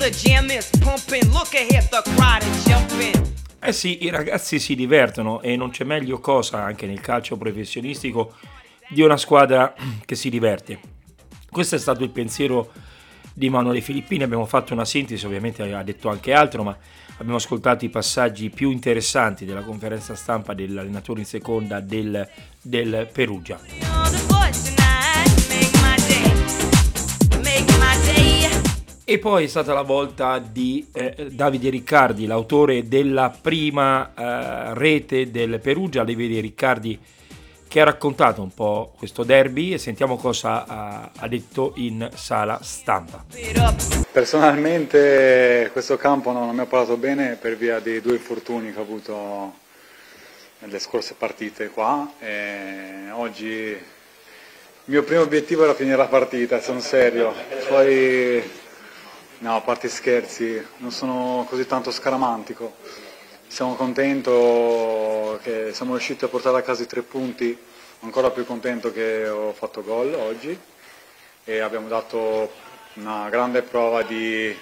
the jam is pumping, look ahead, the crowd is jumping. Eh sì, i ragazzi si divertono e non c'è meglio cosa anche nel calcio professionistico di una squadra che si diverte. Questo è stato il pensiero di Emanuele Filippini, abbiamo fatto una sintesi, ovviamente ha detto anche altro, ma abbiamo ascoltato i passaggi più interessanti della conferenza stampa dell'allenatore in seconda del Perugia. E poi è stata la volta di Davide Riccardi, l'autore della prima rete del Perugia, Davide Riccardi, che ha raccontato un po' questo derby e sentiamo cosa ha detto in sala stampa. Personalmente questo campo non mi ha parlato bene per via dei 2 infortuni che ho avuto nelle scorse partite qua. Oggi il mio primo obiettivo era finire la partita, sono serio. Poi, no, a parte scherzi, non sono così tanto scaramantico. Sono contento che siamo riusciti a portare a casa i 3 punti, ancora più contento che ho fatto gol oggi e abbiamo dato una grande prova di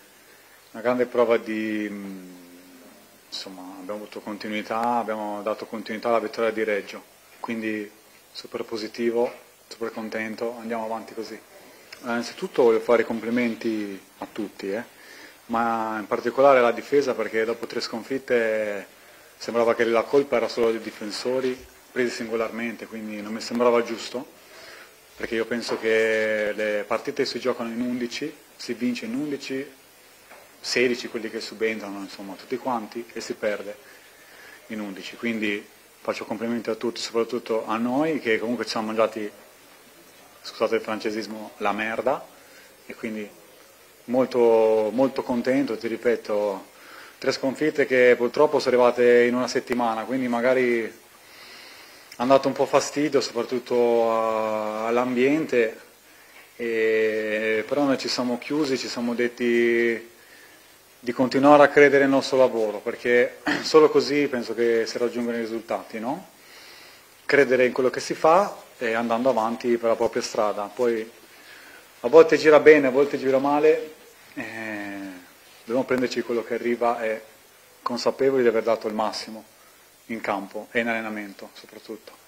insomma, abbiamo avuto continuità, abbiamo dato continuità alla vittoria di Reggio, quindi super positivo, super contento, andiamo avanti così. Innanzitutto voglio fare i complimenti a tutti, ma in particolare alla difesa, perché dopo 3 sconfitte sembrava che la colpa era solo dei difensori presi singolarmente, quindi non mi sembrava giusto, perché io penso che le partite si giocano in 11, si vince in 11, 16 quelli che subentrano, insomma tutti quanti, e si perde in 11, quindi faccio complimenti a tutti, soprattutto a noi che comunque ci siamo mangiati, scusate il francesismo, la merda, e quindi molto, molto contento, ti ripeto, 3 sconfitte che purtroppo sono arrivate in una settimana, quindi magari hanno dato un po' fastidio soprattutto all'ambiente, però noi ci siamo chiusi, ci siamo detti di continuare a credere nel nostro lavoro, perché solo così penso che si raggiungono i risultati, no? Credere in quello che si fa e andando avanti per la propria strada. Poi a volte gira bene, a volte gira male, dobbiamo prenderci quello che arriva e consapevoli di aver dato il massimo in campo e in allenamento soprattutto.